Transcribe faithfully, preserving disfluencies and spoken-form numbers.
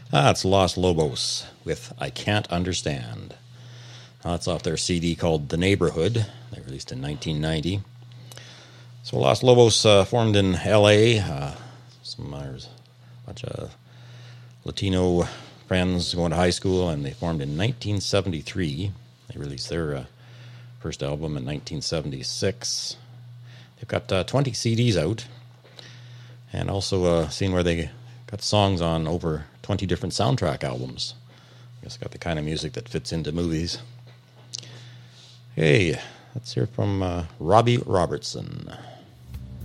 Ah, it's Los Lobos with I Can't Understand. Uh, that's off their C D called The Neighborhood. They released in nineteen ninety. So Los Lobos uh, formed in L A. Uh, some uh, there's a bunch of Latino friends going to high school, and they formed in nineteen seventy-three. They released their uh, first album in nineteen seventy-six. They've got uh, twenty C Ds out, and also uh, seen where they got songs on over twenty different soundtrack albums. I guess got the kind of music that fits into movies. Hey, let's hear from uh, Robbie Robertson.